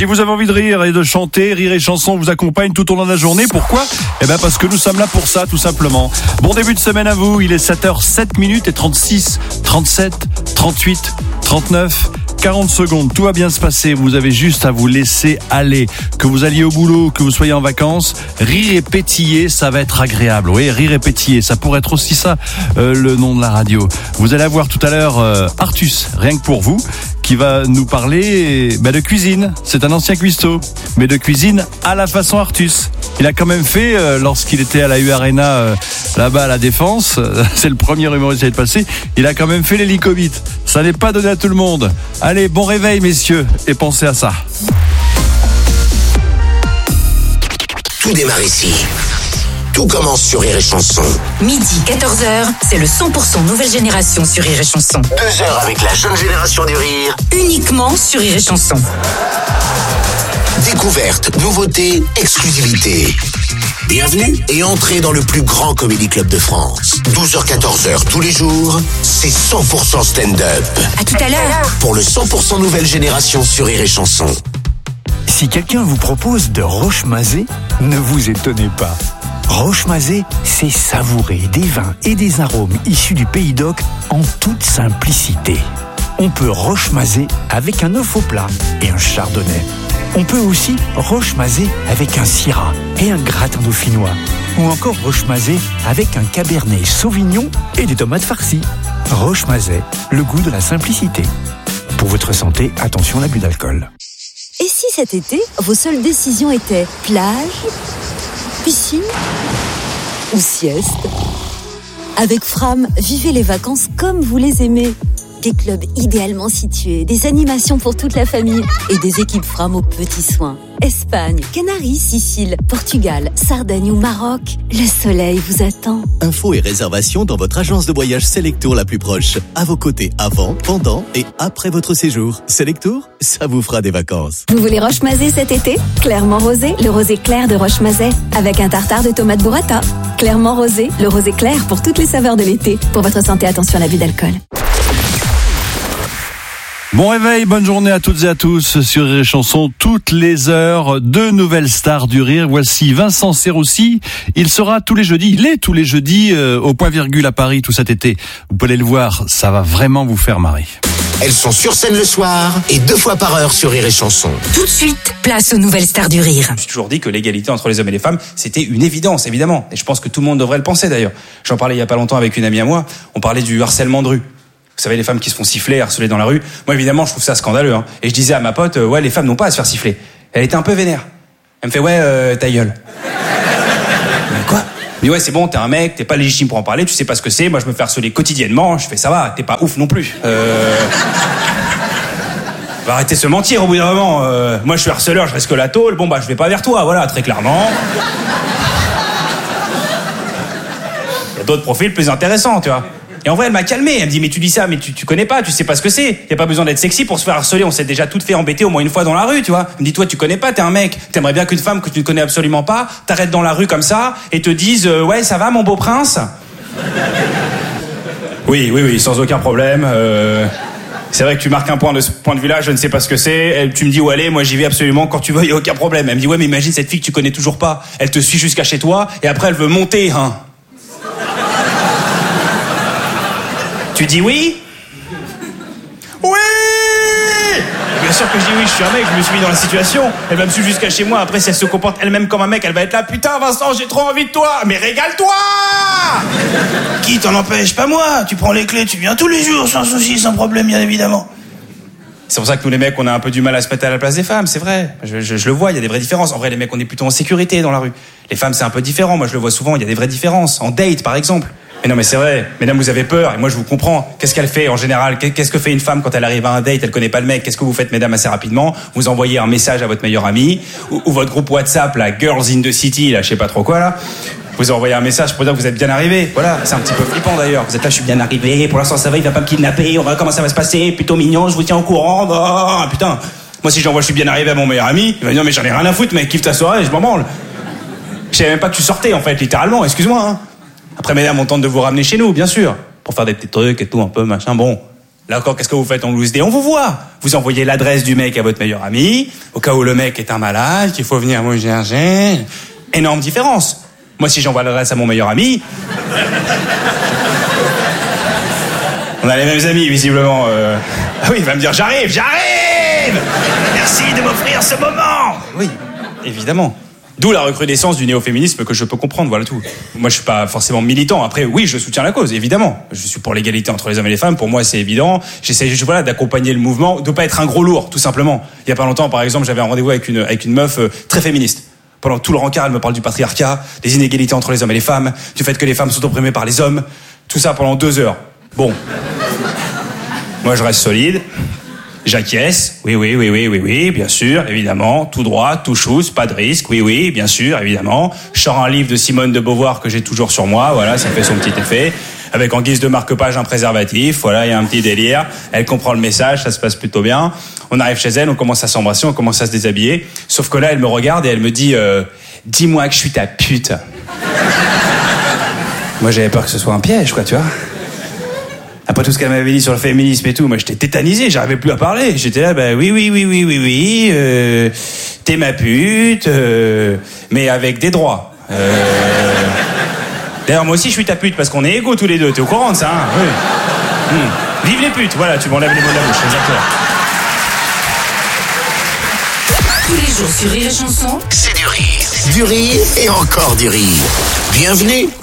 Si vous avez envie de rire et de chanter, Rire et Chanson vous accompagne tout au long de la journée. Pourquoi ? Eh ben parce que nous sommes là pour ça, tout simplement. Bon début de semaine à vous. Il est 7h07 et 36, 37, 38, 39... 40 secondes, tout va bien se passer. Vous avez juste à vous laisser aller. Que vous alliez au boulot, que vous soyez en vacances, rire et pétiller, ça va être agréable. Oui, rire et pétiller, ça pourrait être aussi ça, le nom de la radio. Vous allez avoir tout à l'heure Artus, rien que pour vous, qui va nous parler de cuisine. C'est un ancien cuistot, mais de cuisine à la façon Artus. Il a quand même fait, lorsqu'il était à la U Arena, là-bas à la Défense, c'est le premier humoriste à être passé, il a quand même fait l'hélicobite. Ça n'est pas donné à tout le monde. Allez, bon réveil, messieurs, et pensez à ça. Tout démarre ici. Tout commence sur Rire et Chanson. Midi, 14h, c'est le 100% nouvelle génération sur Rire et Chanson. 2 heures avec la jeune génération du rire. Uniquement sur Rire et Chanson. Découverte, nouveauté, exclusivité. Bienvenue et entrez dans le plus grand comédie club de France. 12h-14h tous les jours, c'est 100% stand-up. À tout à l'heure. Pour le 100% nouvelle génération sur Rire et Chanson. Si quelqu'un vous propose de roche-mazé, ne vous étonnez pas. Roche-mazé, c'est savourer des vins et des arômes issus du Pays d'Oc en toute simplicité. On peut roche-mazé avec un œuf au plat et un chardonnay. On peut aussi roche-mazé avec un syrah et un gratin dauphinois. Ou encore roche-mazé avec un cabernet sauvignon et des tomates farcies. Roche-mazé, le goût de la simplicité. Pour votre santé, attention à l'abus d'alcool. Et si cet été, vos seules décisions étaient plage, piscine ou sieste ? Avec Fram, vivez les vacances comme vous les aimez. Des clubs idéalement situés, des animations pour toute la famille et des équipes Fram aux petits soins. Espagne, Canaries, Sicile, Portugal, Sardaigne ou Maroc, le soleil vous attend. Infos et réservations dans votre agence de voyage Selectour la plus proche. À vos côtés avant, pendant et après votre séjour. Selectour, ça vous fera des vacances. Vous voulez roche-mazé cet été ? Clairement rosé, le rosé clair de Roche-Mazet, avec un tartare de tomates burrata. Clairement rosé, le rosé clair pour toutes les saveurs de l'été. Pour votre santé, attention à l'abus d'alcool. Bon réveil, bonne journée à toutes et à tous sur Rire et Chanson, toutes les heures, 2 nouvelles stars du rire. Voici Vincent Serroussi, il sera tous les jeudis au Point Virgule à Paris tout cet été. Vous pouvez aller le voir, ça va vraiment vous faire marrer. Elles sont sur scène le soir et 2 fois par heure sur Rire et Chanson. Tout de suite, place aux nouvelles stars du rire. Je me suis toujours dit que l'égalité entre les hommes et les femmes, c'était une évidence, évidemment. Et je pense que tout le monde devrait le penser d'ailleurs. J'en parlais il y a pas longtemps avec une amie à moi, on parlait du harcèlement de rue. Vous savez, les femmes qui se font siffler, harceler dans la rue. Moi, évidemment, je trouve ça scandaleux. Et je disais à ma pote, ouais, les femmes n'ont pas à se faire siffler. Elle était un peu vénère. Elle me fait, ouais, ta gueule. Mais quoi ? Mais ouais, c'est bon, t'es un mec, t'es pas légitime pour en parler, tu sais pas ce que c'est. Moi, je me fais harceler quotidiennement. Je fais, ça va, t'es pas ouf non plus. On va arrêter de se mentir au bout d'un moment. Moi, je suis harceleur, je risque la tôle. Bon, je vais pas vers toi, voilà, très clairement. Il y a d'autres profils plus intéressants, tu vois. Et en vrai, elle m'a calmé. Elle me dit, mais tu dis ça, mais tu connais pas, tu sais pas ce que c'est. Y a pas besoin d'être sexy pour se faire harceler. On s'est déjà toutes fait embêter au moins une fois dans la rue, tu vois. Elle me dit, toi, tu connais pas, t'es un mec. T'aimerais bien qu'une femme que tu ne connais absolument pas t'arrête dans la rue comme ça et te dise, ouais, ça va, mon beau prince? Oui, sans aucun problème. C'est vrai que tu marques un point de ce point de vue-là, je ne sais pas ce que c'est. Tu me dis où aller, moi j'y vais absolument quand tu veux, y a aucun problème. Elle me dit, ouais, mais imagine cette fille que tu connais toujours pas. Elle te suit jusqu'à chez toi et après elle veut monter, hein. Tu dis oui? Oui! Bien sûr que je dis oui, je suis un mec, je me suis mis dans la situation. Elle va me suivre jusqu'à chez moi, après si elle se comporte elle-même comme un mec, elle va être là, putain Vincent, j'ai trop envie de toi! Mais régale-toi! Qui t'en empêche? Pas moi! Tu prends les clés, tu viens tous les jours, sans souci, sans problème, bien évidemment. C'est pour ça que nous les mecs, on a un peu du mal à se mettre à la place des femmes, c'est vrai. Je le vois, il y a des vraies différences. En vrai, les mecs, on est plutôt en sécurité dans la rue. Les femmes, c'est un peu différent, moi je le vois souvent, il y a des vraies différences. En date, par exemple. Mais non, mais c'est vrai. Mesdames, vous avez peur, et moi je vous comprends. Qu'est-ce qu'elle fait en général? Qu'est-ce que fait une femme quand elle arrive à un date? Elle connaît pas le mec. Qu'est-ce que vous faites, mesdames, assez rapidement? Vous envoyez un message à votre meilleure amie, ou votre groupe WhatsApp, la Girls in the City, là, je sais pas trop quoi, là. Vous envoyez un message pour dire que vous êtes bien arrivé. Voilà, c'est un petit peu flippant d'ailleurs. Vous êtes là, je suis bien arrivé, pour l'instant ça va, il va pas me kidnapper, on va comment ça va se passer, plutôt mignon, je vous tiens au courant. Oh, putain. Moi, si j'envoie je suis bien arrivé à mon meilleur ami, il va me dire, mais j'en ai rien à foutre, mec, kiffe ta soirée, je m'en branle. Je savais même pas que tu sortais, en fait, littéralement, excuse-moi, hein. Après, mesdames, on tente de vous ramener chez nous, bien sûr, pour faire des petits trucs et tout, un peu, machin, bon. Là encore, qu'est-ce que vous faites en loose day? On vous voit. Vous envoyez l'adresse du mec à votre meilleur ami, au cas où le mec est un malade, qu'il faut venir me chercher. Énorme différence. Moi, si j'envoie l'adresse à mon meilleur ami... On a les mêmes amis, visiblement. Ah oui, il va me dire, j'arrive! Merci de m'offrir ce moment! Oui, évidemment. D'où la recrudescence du néo-féminisme que je peux comprendre, voilà tout. Moi, je suis pas forcément militant. Après, oui, je soutiens la cause, évidemment. Je suis pour l'égalité entre les hommes et les femmes. Pour moi, c'est évident. J'essaie juste, voilà, d'accompagner le mouvement, de pas être un gros lourd, tout simplement. Il y a pas longtemps, par exemple, j'avais un rendez-vous avec une meuf très féministe. Pendant tout le rencard, elle me parle du patriarcat, des inégalités entre les hommes et les femmes, du fait que les femmes sont opprimées par les hommes. Tout ça pendant 2 heures. Bon. Moi, je reste solide. J'acquiesce. Oui, bien sûr, évidemment. Tout droit, tout chose, pas de risque. Oui, bien sûr, évidemment. Je sors un livre de Simone de Beauvoir que j'ai toujours sur moi. Voilà, ça fait son petit effet. Avec en guise de marque-page un préservatif. Voilà, il y a un petit délire. Elle comprend le message, ça se passe plutôt bien. On arrive chez elle, on commence à s'embrasser, on commence à se déshabiller. Sauf que là, elle me regarde et elle me dit dis-moi que je suis ta pute. Moi, j'avais peur que ce soit un piège, quoi, tu vois. Après tout ce qu'elle m'avait dit sur le féminisme et tout, moi j'étais tétanisé, j'arrivais plus à parler. J'étais là, bah oui, t'es ma pute, mais avec des droits. D'ailleurs, moi aussi je suis ta pute parce qu'on est égaux tous les deux, t'es au courant de ça, hein? Oui. Vive les putes, voilà, tu m'enlèves les mots de la bouche, exactement. Tous les jours sur Rire et Chanson, C'est du rire. Du rire et encore du rire. Bienvenue